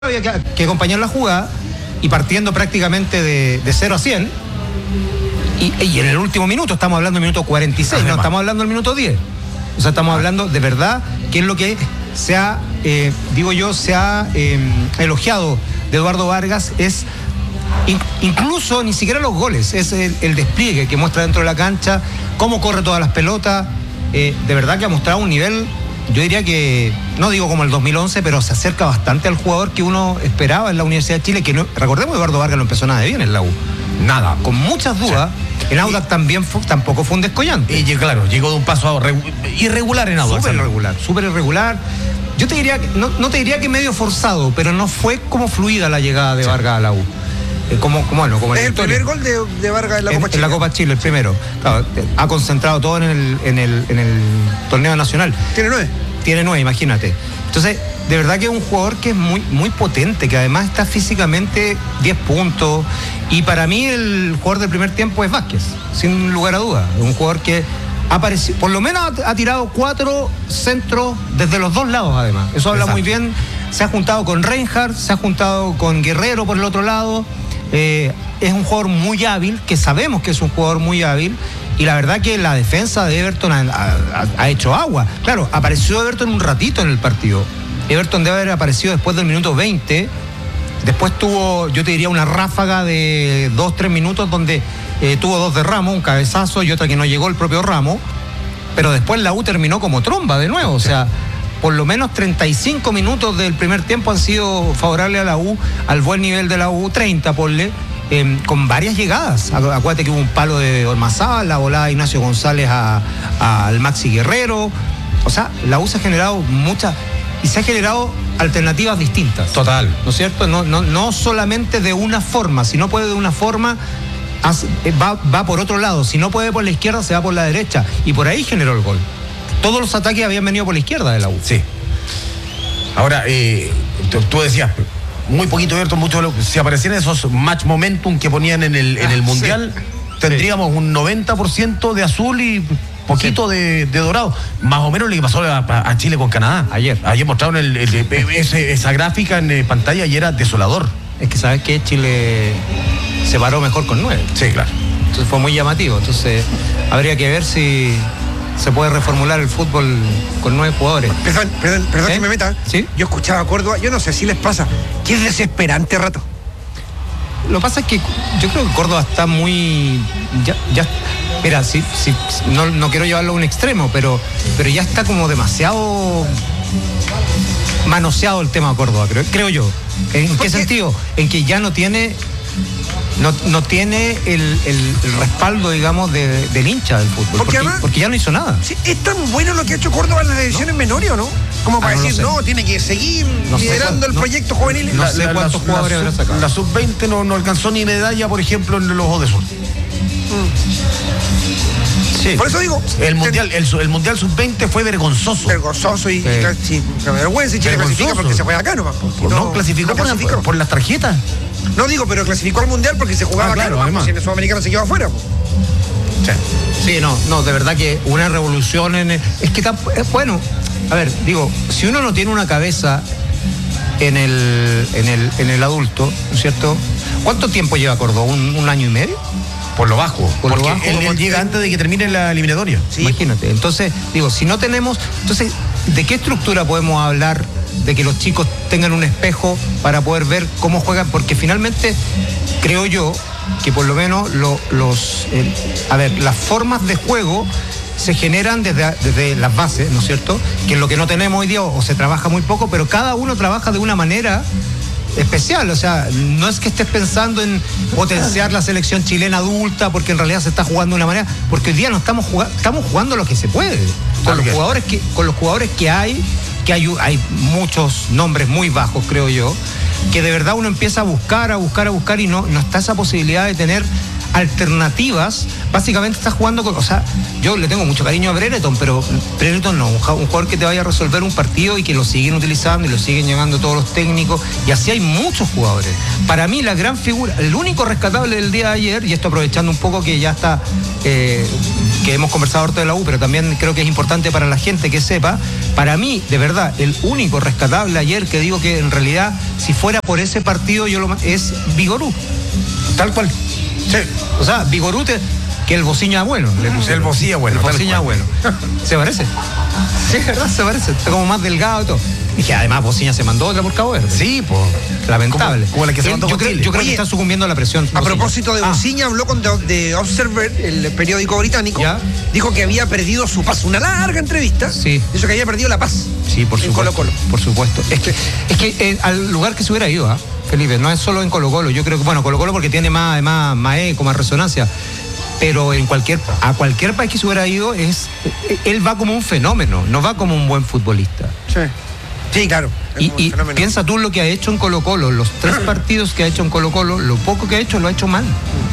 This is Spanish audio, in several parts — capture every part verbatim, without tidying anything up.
había que, que acompañar la jugada y partiendo prácticamente de, de cero a cien. Y, y en el último minuto, estamos hablando del minuto cuarenta y seis, no estamos hablando del minuto diez. O sea, estamos hablando de verdad que es lo que se ha, eh, digo yo, se ha eh, elogiado de Eduardo Vargas, es in, incluso ni siquiera los goles, es el, el despliegue que muestra dentro de la cancha, cómo corre todas las pelotas, eh, de verdad que ha mostrado un nivel, yo diría que, no digo como el dos mil once, pero se acerca bastante al jugador que uno esperaba en la Universidad de Chile, que no, recordemos, Eduardo Vargas no empezó nada de bien en la U. Nada, con muchas dudas. Sí. En Audax también fue, tampoco fue un descollante. Y claro, llegó de un paso a irregular en Audax. Súper irregular, súper irregular. Yo te diría, no, no te diría que medio forzado, pero no fue como fluida la llegada de sí. Vargas a la U. Eh, como, como, bueno, como es el primer gol de, de Vargas en la Copa en, Chile. En la Copa Chile, el primero. Claro, ha concentrado todo en el, en el, en el torneo nacional. ¿Tiene nueve? Tiene nueve, imagínate. Entonces, de verdad que es un jugador que es muy, muy potente, que además está físicamente diez puntos. Y para mí el jugador del primer tiempo es Vázquez, sin lugar a dudas. Es un jugador que ha aparecido, por lo menos ha, ha tirado cuatro centros desde los dos lados, además. Eso habla Exacto. muy bien. Se ha juntado con Reinhardt, se ha juntado con Guerrero por el otro lado. Eh, es un jugador muy hábil, que sabemos que es un jugador muy hábil. Y la verdad que la defensa de Everton ha, ha, ha hecho agua. Claro, apareció Everton un ratito en el partido. Everton debe haber aparecido después del minuto veinte. Después tuvo, yo te diría, una ráfaga de dos, tres minutos donde eh, tuvo dos de Ramos, un cabezazo y otra que no llegó el propio Ramos. Pero después la U terminó como tromba de nuevo. O sea, por lo menos treinta y cinco minutos del primer tiempo han sido favorables a la U, al buen nivel de la U, treinta, ponle. Eh, con varias llegadas. Acuérdate que hubo un palo de Ormazábal, la volada de Ignacio González a, a, al Maxi Guerrero. O sea, la U se ha generado muchas y se ha generado alternativas distintas. Total. ¿No es cierto? No, no, no solamente de una forma, si no puede de una forma, hace, va, va por otro lado. Si no puede por la izquierda, se va por la derecha. Y por ahí generó el gol. Todos los ataques habían venido por la izquierda de la U. Sí. Ahora, eh, tú, tú decías... Muy poquito abierto, mucho lo, si aparecieran esos match momentum que ponían en el, en el Mundial, sí. tendríamos sí. un noventa por ciento de azul y poquito sí. de, de dorado. Más o menos lo que pasó a, a Chile con Canadá. Ayer. Ayer mostraron el, el, el, ese, esa gráfica en pantalla y era desolador. Es que sabes que Chile se paró mejor con nueve. Sí, claro. Entonces fue muy llamativo. Entonces habría que ver si se puede reformular el fútbol con nueve jugadores. Perdón, perdón, perdón ¿Eh? que me meta. ¿Sí? Yo escuchaba a Córdoba, yo no sé si les pasa, que es desesperante rato. Lo que pasa es que yo creo que Córdoba está muy... Ya, ya, mira, sí, sí, no, no quiero llevarlo a un extremo, pero, pero ya está como demasiado manoseado el tema Córdoba, creo, creo yo. ¿En qué sentido? En que ya no tiene... No, no tiene el, el, el respaldo, digamos, de, del hincha del fútbol. Porque, porque, además, porque ya no hizo nada. Sí, es tan bueno lo que ha hecho Córdoba en las divisiones ¿no? menores, ¿o no? Como para ah, no decir, no, tiene que seguir no liderando el no, proyecto juvenil. No la, sé la, cuántos la, jugadores la, habrá sacado. La sub veinte no, no alcanzó ni medalla, por ejemplo, en los Ojos de Sur. Mm. Sí. Por eso digo. El mundial, el, el mundial sub veinte fue vergonzoso. Vergonzoso y, eh. y, sí, vergüenza y Chile clasifica porque se fue acá nomás. No, no clasificó, no por, por, por las tarjetas. No digo, pero clasificó al mundial porque se jugaba ah, claro, acá nomás, si en el Sudamericano se quedó afuera. Sí. sí, no, no, de verdad que una revolución en el, es que es bueno. A ver, digo, si uno no tiene una cabeza en el, en el, en el adulto, ¿no es cierto? ¿Cuánto tiempo lleva Córdoba? ¿Un, un año y medio? Por lo bajo, por porque lo bajo, él, él llega antes de que termine la eliminatoria. Sí. Imagínate. Entonces, digo, si no tenemos, entonces, ¿de qué estructura podemos hablar de que los chicos tengan un espejo para poder ver cómo juegan? Porque finalmente creo yo que por lo menos lo, los, eh, a ver, las formas de juego se generan desde, desde las bases, ¿no es cierto? Que es lo que no tenemos hoy día o se trabaja muy poco, pero cada uno trabaja de una manera especial, o sea, no es que estés pensando en potenciar la selección chilena adulta porque en realidad se está jugando de una manera, porque hoy día no estamos jugando, estamos jugando lo que se puede, con los jugadores que, con los jugadores que hay, que hay, hay muchos nombres muy bajos, creo yo, que de verdad uno empieza a buscar, a buscar, a buscar y no, no está esa posibilidad de tener alternativas. Básicamente está jugando con, o sea, yo le tengo mucho cariño a Brereton, pero Brereton no, un jugador que te vaya a resolver un partido y que lo siguen utilizando y lo siguen llegando todos los técnicos, y así hay muchos jugadores. Para mí la gran figura, el único rescatable del día de ayer, y esto aprovechando un poco que ya está eh, que hemos conversado ahorita de la U, pero también creo que es importante para la gente que sepa, para mí, de verdad, el único rescatable ayer que digo que en realidad, si fuera por ese partido, yo lo es Vigorú. Tal cual. Sí. O sea, Vigorú te, que el Bociña bueno. Le puse el Bociña bueno. El Bociña bueno. ¿Se parece? Sí, es verdad, se parece. Está como más delgado y todo. Y que además Bociña se mandó otra por Cabo Verde. Sí, pues. Lamentable. Como, como la que se mandó yo, creo, yo creo que está sucumbiendo a la presión. A Bociña. Propósito de Bociña, ah. habló con The, The Observer, el periódico británico. ¿Ya? Dijo que había perdido su paz. Una larga entrevista. Sí. Dijo que había perdido la paz. Sí, por supuesto. Colo Colo. Por supuesto. Es que, es que eh, al lugar que se hubiera ido, ¿ah? ¿eh? Felipe, no es solo en Colo Colo. Yo creo que, bueno, Colo Colo porque tiene más, además, más eco, más resonancia. Pero en cualquier, a cualquier país que se hubiera ido, es, él va como un fenómeno, no va como un buen futbolista. Sí. Sí, claro. Y, y piensa tú lo que ha hecho en Colo Colo, los tres partidos que ha hecho en Colo Colo, lo poco que ha hecho lo ha hecho mal.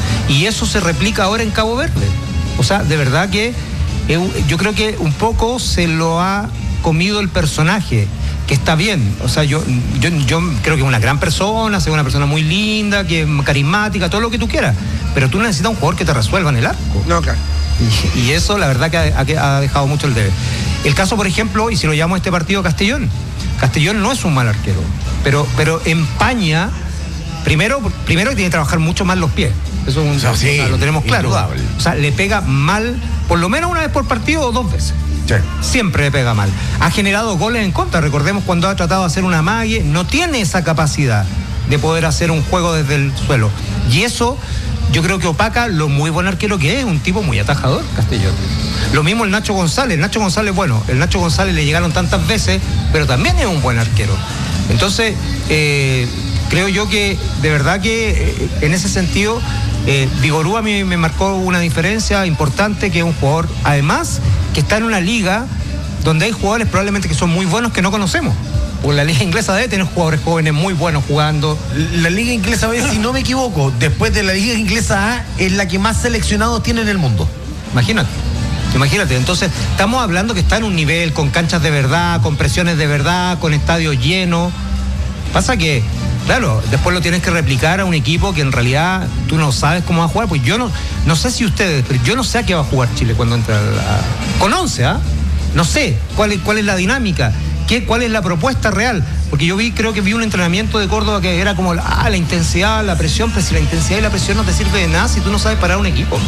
Y eso se replica ahora en Cabo Verde. O sea, de verdad que eh, yo creo que un poco se lo ha comido el personaje, que está bien. O sea, yo, yo, yo creo que es una gran persona, es una persona muy linda, que es carismática, todo lo que tú quieras. Pero tú necesitas un jugador que te resuelva en el arco. No, claro. Y, y eso, la verdad, que ha, ha dejado mucho el debe. El caso, por ejemplo, y si lo llamo a este partido, Castellón. Castellón no es un mal arquero, pero, pero empaña, primero, primero que tiene que trabajar mucho más los pies. Eso es un, o sea, sí, lo tenemos claro. Indudable. O sea, le pega mal, por lo menos una vez por partido o dos veces. Sí. Siempre le pega mal. Ha generado goles en contra. Recordemos cuando ha tratado de hacer una mague, no tiene esa capacidad de poder hacer un juego desde el suelo. Y eso yo creo que opaca lo muy buen arquero que es, un tipo muy atajador, Castellón. Lo mismo el Nacho González. El Nacho González, bueno, el Nacho González le llegaron tantas veces, pero también es un buen arquero. Entonces, eh, creo yo que de verdad que eh, en ese sentido, eh, Vigorú a mí me marcó una diferencia importante, que es un jugador, además, que está en una liga donde hay jugadores probablemente que son muy buenos que no conocemos. Porque la liga inglesa debe tener jugadores jóvenes muy buenos jugando. La liga inglesa, si no me equivoco, después de la liga inglesa A, es la que más seleccionados tiene en el mundo. Imagínate. Imagínate, entonces estamos hablando que está en un nivel con canchas de verdad, con presiones de verdad, con estadios llenos. Pasa que, claro, después lo tienes que replicar a un equipo que en realidad tú no sabes cómo va a jugar. Pues yo no, no sé si ustedes, pero yo no sé a qué va a jugar Chile cuando entra a, con once, ¿ah? ¿eh? No sé cuál es, cuál es la dinámica, qué, cuál es la propuesta real. Porque yo vi, creo que vi un entrenamiento de Córdoba que era como ah, la intensidad, la presión, pero si la intensidad y la presión no te sirve de nada si tú no sabes parar un equipo.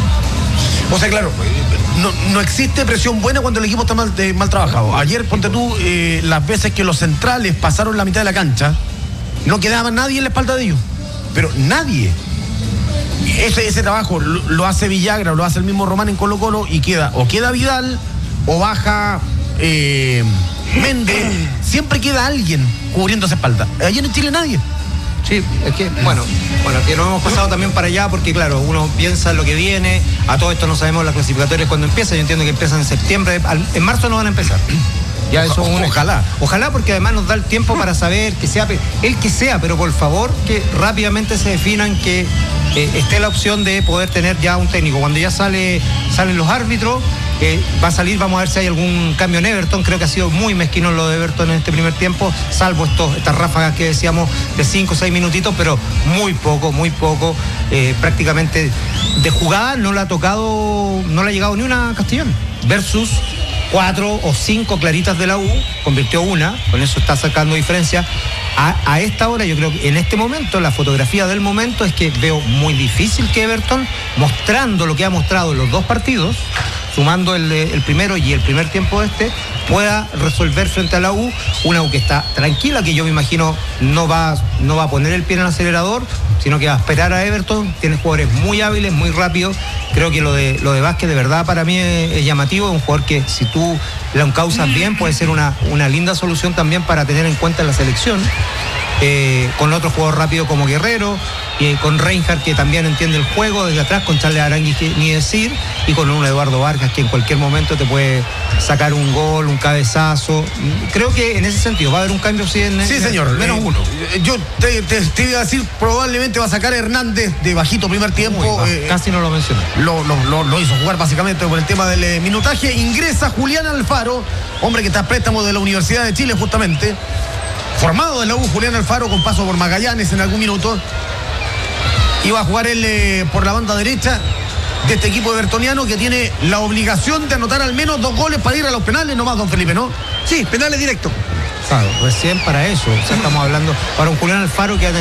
O sea, claro, no, no existe presión buena cuando el equipo está mal, de, mal trabajado. Ayer, ponte tú, eh, las veces que los centrales pasaron la mitad de la cancha, no quedaba nadie en la espalda de ellos. Pero nadie. Ese, ese trabajo lo, lo hace Villagra, lo hace el mismo Román en Colo Colo, y queda, o queda Vidal, o baja eh, Méndez. Siempre queda alguien cubriendo esa espalda. Ayer en Chile nadie. Sí, es que, bueno, bueno, que nos hemos pasado también para allá porque, claro, uno piensa en lo que viene, a todo esto no sabemos las clasificatorias cuando empiezan, yo entiendo que empiezan en septiembre, en marzo no van a empezar. Ya eso o, ojalá. Ojalá, porque además nos da el tiempo para saber que sea, el que sea, pero por favor que rápidamente se definan que eh, esté la opción de poder tener ya un técnico. Cuando ya sale salen los árbitros, eh, va a salir, vamos a ver si hay algún cambio en Everton. Creo que ha sido muy mezquino lo de Everton en este primer tiempo, salvo estos, estas ráfagas que decíamos de cinco o seis minutitos, pero muy poco, muy poco. Eh, prácticamente de jugada no le ha tocado, no le ha llegado ni una a Castellón. Versus cuatro o cinco claritas de la U, convirtió una, con eso está sacando diferencia. A, a esta hora, yo creo que en este momento, la fotografía del momento es que veo muy difícil que Everton, mostrando lo que ha mostrado en los dos partidos, sumando el, el primero y el primer tiempo de este, pueda resolver frente a la U, una U que está tranquila, que yo me imagino no va, no va a poner el pie en el acelerador, sino que va a esperar a Everton. Tiene jugadores muy hábiles, muy rápidos. Creo que lo de lo de Vázquez de verdad para mí es, es llamativo, es un jugador que si tú lo encauzas bien puede ser una, una linda solución también para tener en cuenta en la selección. Eh, con otro jugador rápido como Guerrero, eh, con Reinhardt, que también entiende el juego desde atrás, con Charles Arangui, ni decir, y con un Eduardo Vargas que en cualquier momento te puede sacar un gol, un cabezazo. Creo que en ese sentido va a haber un cambio. Sí, en, sí en, señor, menos eh, uno. Yo te, te, te iba a decir, probablemente va a sacar a Hernández de bajito primer tiempo. Muy, eh, casi no lo mencioné. Lo, lo, lo, lo hizo jugar básicamente por el tema del eh, minutaje. Ingresa Julián Alfaro, hombre que está a préstamo de la Universidad de Chile justamente. Formado de la U, Julián Alfaro, con paso por Magallanes en algún minuto. Iba a jugar él eh, por la banda derecha. de este equipo evertoniano que tiene la obligación de anotar al menos dos goles para ir a los penales nomás, don Felipe, ¿no? Sí, penales directos. Claro, recién para eso. O sea, estamos hablando para un Julián Alfaro que ha